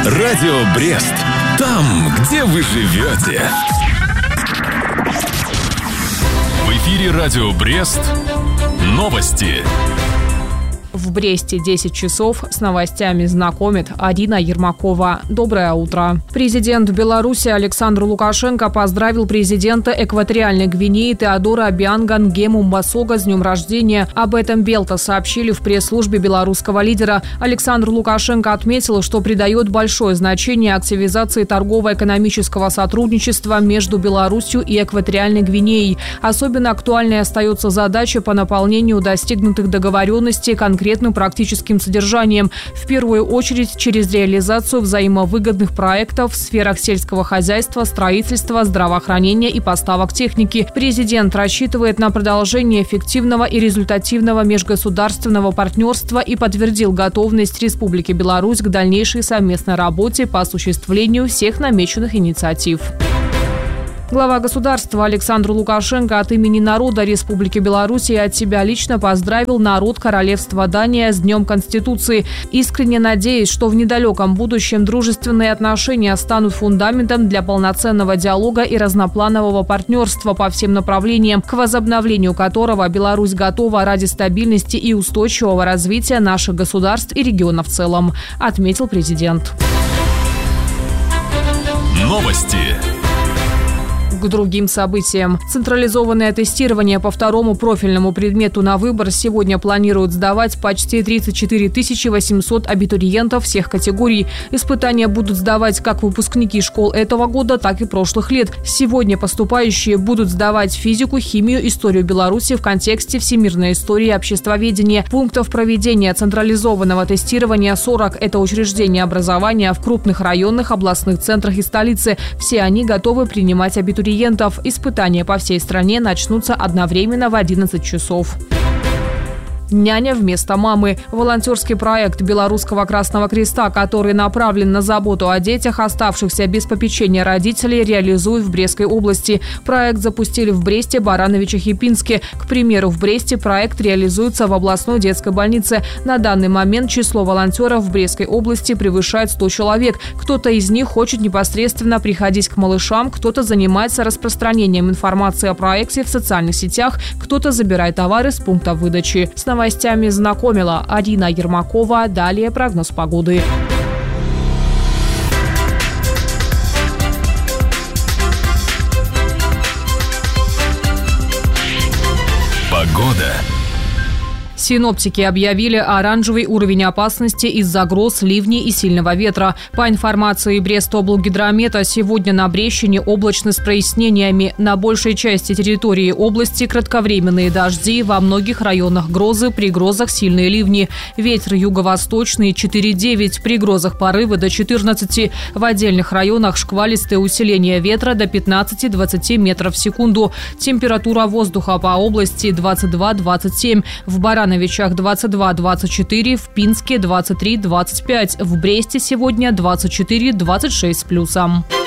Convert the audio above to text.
Радио Брест. Там, где вы живете. В эфире Радио Брест. Новости. В Бресте 10 часов. С новостями знакомит Арина Ермакова. Доброе утро. Президент Беларуси Александр Лукашенко поздравил президента Экваториальной Гвинеи Теодора Обианга Нгему Мбасога с днем рождения. Об этом Белта сообщили в пресс-службе белорусского лидера. Александр Лукашенко отметил, что придает большое значение активизации торгово-экономического сотрудничества между Беларусью и Экваториальной Гвинеей. Особенно актуальной остается задача по наполнению достигнутых договоренностей конкретным практическим содержанием, в первую очередь через реализацию взаимовыгодных проектов в сферах сельского хозяйства, строительства, здравоохранения и поставок техники. Президент рассчитывает на продолжение эффективного и результативного межгосударственного партнерства и подтвердил готовность Республики Беларусь к дальнейшей совместной работе по осуществлению всех намеченных инициатив. Глава государства Александр Лукашенко от имени народа Республики Беларусь и от себя лично поздравил народ Королевства Дания с Днем Конституции. Искренне надеюсь, что в недалеком будущем дружественные отношения станут фундаментом для полноценного диалога и разнопланового партнерства по всем направлениям, к возобновлению которого Беларусь готова ради стабильности и устойчивого развития наших государств и региона в целом, отметил президент. Новости. К другим событиям. Централизованное тестирование по второму профильному предмету на выбор сегодня планируют сдавать почти 34 800 абитуриентов всех категорий. Испытания будут сдавать как выпускники школ этого года, так и прошлых лет. Сегодня поступающие будут сдавать физику, химию, историю Беларуси в контексте всемирной истории и обществоведения. Пунктов проведения централизованного тестирования 40. Это учреждения образования в крупных районных, областных центрах и столице. Все они готовы принимать абитуриентов. Испытания по всей стране начнутся одновременно в 11 часов. «Няня вместо мамы». Волонтерский проект Белорусского Красного Креста, который направлен на заботу о детях, оставшихся без попечения родителей, реализуют в Брестской области. Проект запустили в Бресте, Барановичах и Пинске. К примеру, в Бресте проект реализуется в областной детской больнице. На данный момент число волонтеров в Брестской области превышает 100 человек. Кто-то из них хочет непосредственно приходить к малышам, кто-то занимается распространением информации о проекте в социальных сетях, кто-то забирает товары с пункта выдачи. С новостями знакомила Арина Ермакова. Далее прогноз погоды. Погода. Синоптики объявили оранжевый уровень опасности из-за гроз, ливней и сильного ветра. По информации Брестоблгидромета, сегодня на Брещине облачно с прояснениями. На большей части территории области кратковременные дожди, во многих районах грозы, при грозах сильные ливни. Ветер юго-восточный 4,9, при грозах порывы до 14. В отдельных районах шквалистое усиление ветра до 15-20 метров в секунду. Температура воздуха по области 22-27. В Барановичах 22-24, в Пинске 23-25, в Бресте сегодня 24-26 с плюсом.